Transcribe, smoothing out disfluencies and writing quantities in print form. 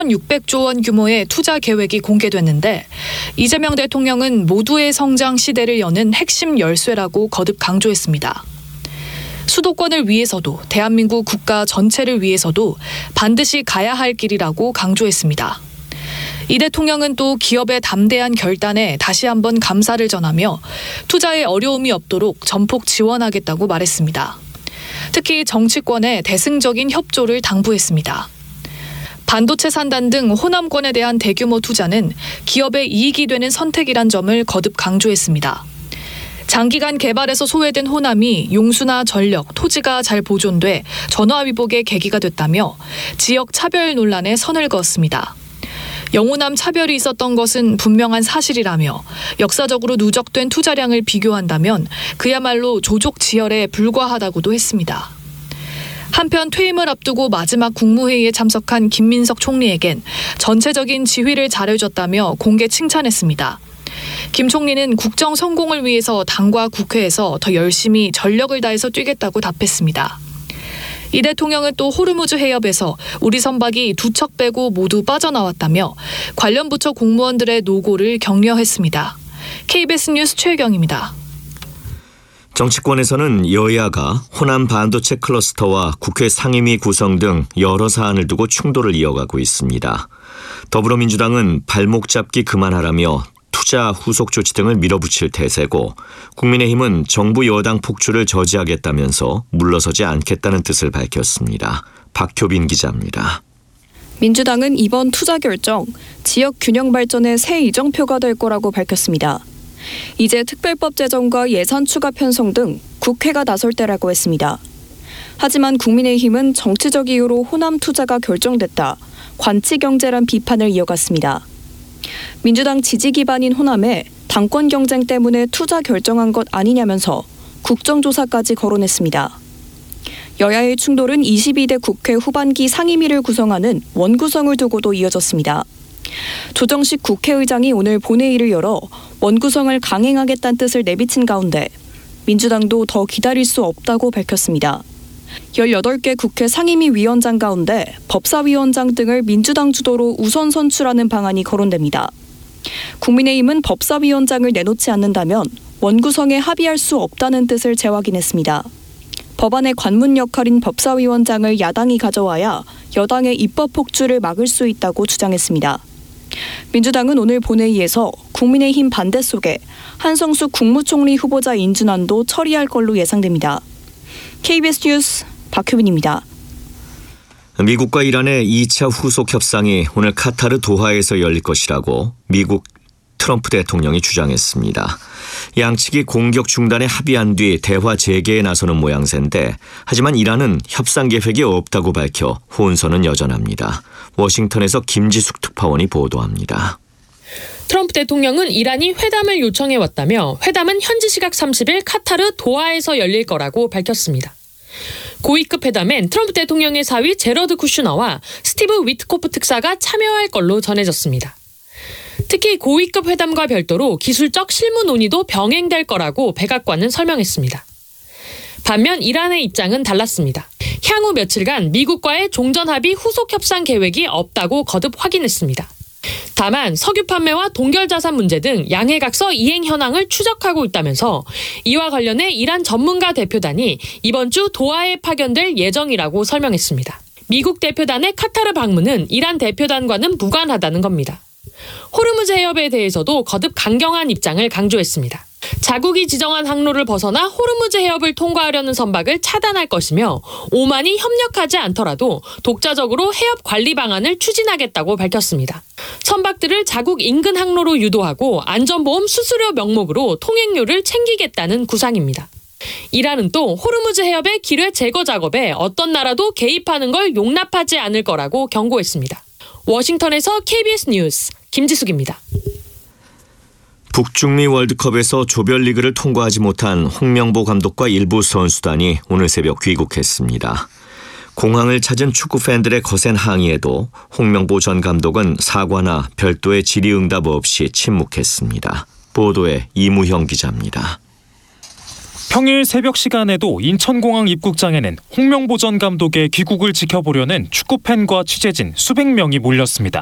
600조 원 규모의 투자 계획이 공개됐는데 이재명 대통령은 모두의 성장 시대를 여는 핵심 열쇠라고 거듭 강조했습니다. 수도권을 위해서도 대한민국 국가 전체를 위해서도 반드시 가야 할 길이라고 강조했습니다. 이 대통령은 또 기업의 담대한 결단에 다시 한번 감사를 전하며 투자에 어려움이 없도록 전폭 지원하겠다고 말했습니다. 특히 정치권의 대승적인 협조를 당부했습니다. 반도체 산단 등 호남권에 대한 대규모 투자는 기업의 이익이 되는 선택이란 점을 거듭 강조했습니다. 장기간 개발에서 소외된 호남이 용수나 전력, 토지가 잘 보존돼 전화위복의 계기가 됐다며 지역 차별 논란에 선을 그었습니다. 영호남 차별이 있었던 것은 분명한 사실이라며 역사적으로 누적된 투자량을 비교한다면 그야말로 조족지혈에 불과하다고도 했습니다. 한편 퇴임을 앞두고 마지막 국무회의에 참석한 김민석 총리에겐 전체적인 지휘를 잘해줬다며 공개 칭찬했습니다. 김 총리는 국정 성공을 위해서 당과 국회에서 더 열심히 전력을 다해서 뛰겠다고 답했습니다. 이 대통령은 또 호르무즈 해협에서 우리 선박이 2척 빼고 모두 빠져나왔다며 관련 부처 공무원들의 노고를 격려했습니다. KBS 뉴스 최혜경입니다. 정치권에서는 여야가 호남 반도체 클러스터와 국회 상임위 구성 등 여러 사안을 두고 충돌을 이어가고 있습니다. 더불어민주당은 발목 잡기 그만하라며 투자 후속 조치 등을 밀어붙일 태세고 국민의힘은 정부 여당 폭주를 저지하겠다면서 물러서지 않겠다는 뜻을 밝혔습니다. 박효빈 기자입니다. 민주당은 이번 투자 결정, 지역 균형 발전의 새 이정표가 될 거라고 밝혔습니다. 이제 특별법 제정과 예산 추가 편성 등 국회가 나설 때라고 했습니다. 하지만 국민의힘은 정치적 이유로 호남 투자가 결정됐다, 관치 경제란 비판을 이어갔습니다. 민주당 지지 기반인 호남에 당권 경쟁 때문에 투자 결정한 것 아니냐면서 국정조사까지 거론했습니다. 여야의 충돌은 22대 국회 후반기 상임위를 구성하는 원구성을 두고도 이어졌습니다. 조정식 국회의장이 오늘 본회의를 열어 원구성을 강행하겠다는 뜻을 내비친 가운데 민주당도 더 기다릴 수 없다고 밝혔습니다. 18개 국회 상임위 위원장 가운데 법사위원장 등을 민주당 주도로 우선 선출하는 방안이 거론됩니다. 국민의힘은 법사위원장을 내놓지 않는다면 원구성에 합의할 수 없다는 뜻을 재확인했습니다. 법안의 관문 역할인 법사위원장을 야당이 가져와야 여당의 입법 폭주를 막을 수 있다고 주장했습니다. 민주당은 오늘 본회의에서 국민의힘 반대 속에 한성숙 국무총리 후보자 인준안도 처리할 걸로 예상됩니다. KBS 뉴스 박효빈입니다. 미국과 이란의 2차 후속 협상이 오늘 카타르 도하에서 열릴 것이라고 미국 트럼프 대통령이 주장했습니다. 양측이 공격 중단에 합의한 뒤 대화 재개에 나서는 모양새인데 하지만 이란은 협상 계획이 없다고 밝혀 혼선은 여전합니다. 워싱턴에서 김지숙 특파원이 보도합니다. 트럼프 대통령은 이란이 회담을 요청해왔다며 회담은 현지 시각 30일 카타르 도하에서 열릴 거라고 밝혔습니다. 고위급 회담엔 트럼프 대통령의 사위 제러드 쿠슈너와 스티브 위트코프 특사가 참여할 걸로 전해졌습니다. 특히 고위급 회담과 별도로 기술적 실무 논의도 병행될 거라고 백악관은 설명했습니다. 반면 이란의 입장은 달랐습니다. 향후 며칠간 미국과의 종전합의 후속 협상 계획이 없다고 거듭 확인했습니다. 다만 석유 판매와 동결자산 문제 등 양해각서 이행 현황을 추적하고 있다면서 이와 관련해 이란 전문가 대표단이 이번 주 도하에 파견될 예정이라고 설명했습니다. 미국 대표단의 카타르 방문은 이란 대표단과는 무관하다는 겁니다. 호르무즈 해협에 대해서도 거듭 강경한 입장을 강조했습니다. 자국이 지정한 항로를 벗어나 호르무즈 해협을 통과하려는 선박을 차단할 것이며 오만이 협력하지 않더라도 독자적으로 해협 관리 방안을 추진하겠다고 밝혔습니다. 선박들을 자국 인근 항로로 유도하고 안전보험 수수료 명목으로 통행료를 챙기겠다는 구상입니다. 이란은 또 호르무즈 해협의 기뢰 제거 작업에 어떤 나라도 개입하는 걸 용납하지 않을 거라고 경고했습니다. 워싱턴에서 KBS 뉴스 김지숙입니다. 북중미 월드컵에서 조별리그를 통과하지 못한 홍명보 감독과 일부 선수단이 오늘 새벽 귀국했습니다. 공항을 찾은 축구 팬들의 거센 항의에도 홍명보 전 감독은 사과나 별도의 질의응답 없이 침묵했습니다. 보도에 이무형 기자입니다. 평일 새벽 시간에도 인천공항 입국장에는 홍명보 전 감독의 귀국을 지켜보려는 축구팬과 취재진 수백 명이 몰렸습니다.